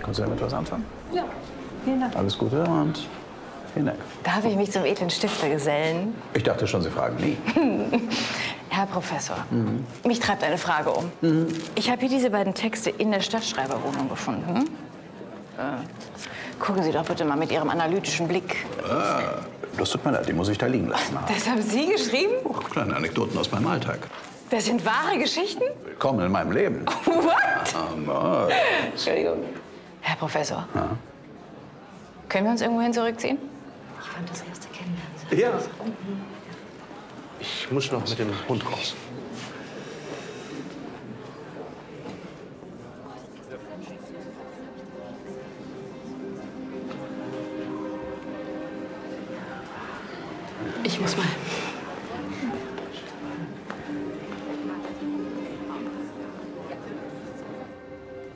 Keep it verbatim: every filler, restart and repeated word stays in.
Können Sie damit was anfangen? Ja, vielen Dank. Alles Gute und vielen Dank. Darf ich mich zum edlen Stifter gesellen? Ich dachte schon, Sie fragen nie. Herr Professor, mhm. mich treibt eine Frage um. Mhm. Ich habe hier diese beiden Texte in der Stadtschreiberwohnung gefunden. Äh, gucken Sie doch bitte mal mit Ihrem analytischen Blick. Ah, das tut mir leid, die muss ich da liegen lassen. Das haben Sie geschrieben? Oh, kleine Anekdoten aus meinem Alltag. Das sind wahre Geschichten? Willkommen in meinem Leben. What? Ah, Entschuldigung. Herr Professor, ja. Können wir uns irgendwo hin zurückziehen? Ich fand das erste Kennenlernen. Ja. Ich muss noch mit dem Hund raus. Ich muss mal.